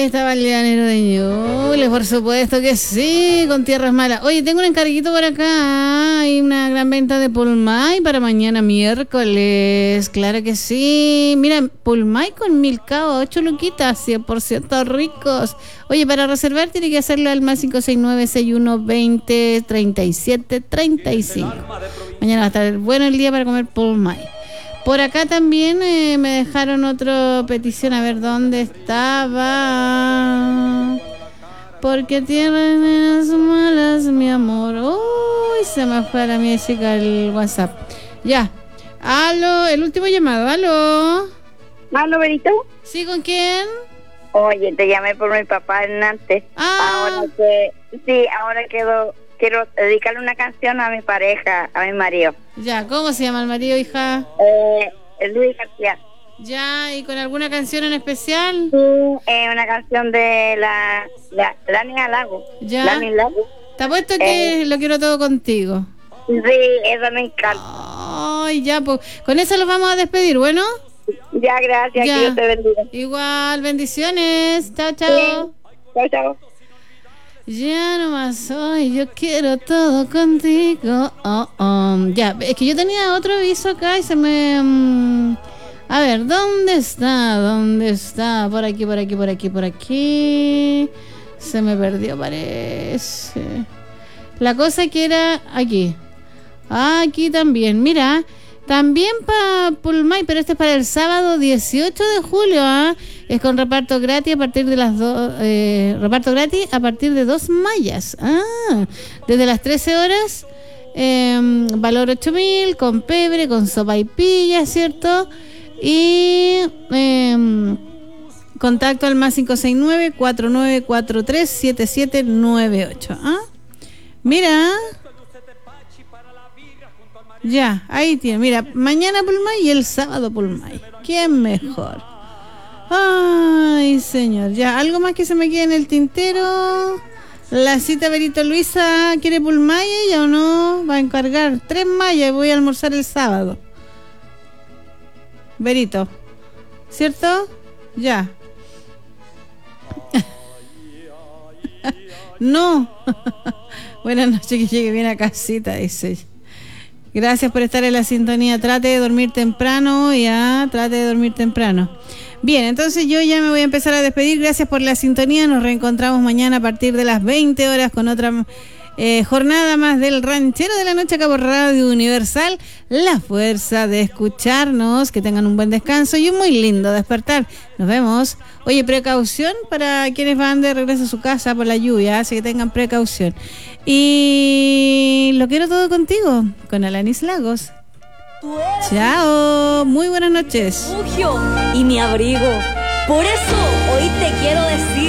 Ahí estaba el llanero de Ñuble, por supuesto que sí, con tierras malas. Oye, tengo un encarguito por acá. Hay una gran venta de pulmay para mañana miércoles. Claro que sí. Mira, pulmay con milcao, 8 luquitas, 100% ricos. Oye, para reservar tiene que hacerlo al más 569-6120-3735. Mañana va a estar bueno el día para comer pulmay. Por acá también me dejaron otra petición, a ver dónde estaba. Porque tienes menos malas, mi amor. Uy, se me fue a la música el WhatsApp. Ya. Aló, el último llamado, aló. ¿Aló, Berito? ¿Sí, con quién? Oye, te llamé por mi papá Hernández. Ahora quiero dedicarle una canción a mi pareja, a mi marido. Ya, ¿cómo se llama el marido, hija? Luis García. Ya, ¿y con alguna canción en especial? Sí, una canción de la Niña Lago. Ya. La Niña Lago. Te apuesto que lo quiero todo contigo. Sí, eso me encanta. Ay, ya, pues, con eso los vamos a despedir, ¿bueno? Ya, gracias, ya. que Dios te bendiga. Igual, bendiciones. Chao, chao. Sí. Chao, chao. Ya nomás hoy, yo quiero todo contigo. Ya, es que yo tenía otro aviso acá y se me... A ver, ¿dónde está? ¿Dónde está? Por aquí, por aquí, por aquí, por aquí. Se me perdió, parece. La cosa que era aquí. Aquí también, mira. También para Pulmay, pero este es para el sábado 18 de julio, ¿ah? Es con reparto gratis a partir de las reparto gratis a partir de 2 mallas. Desde las 13 horas, valor 8.000, con pebre, con sopaipilla, ¿cierto? Y contacto al más 569-4943-7798. Mira. Ya, ahí tiene. Mira, mañana Pulmay y el sábado Pulmay. ¿Quién mejor? Ay, señor. Ya, ¿algo más que se me quede en el tintero? La cita Berito Luisa, ¿quiere Pulmay ella o no? Va a encargar 3 mallas y voy a almorzar el sábado. Berito, ¿cierto? Ya. No. Buenas noches, que llegue bien a casita, dice. Gracias por estar en la sintonía. Trate de dormir temprano, trate de dormir temprano. Bien, entonces yo ya me voy a empezar a despedir. Gracias por la sintonía. Nos reencontramos mañana a partir de las 20 horas con otra jornada más del Ranchero de la Noche acá por Radio Universal. La fuerza de escucharnos. Que tengan un buen descanso y un muy lindo despertar. Nos vemos. Oye, precaución para quienes van de regreso a su casa por la lluvia, así que tengan precaución. Y lo quiero todo contigo, con Alanis Lagos. Chao, muy buenas noches. Y mi abrigo. Por eso hoy te quiero decir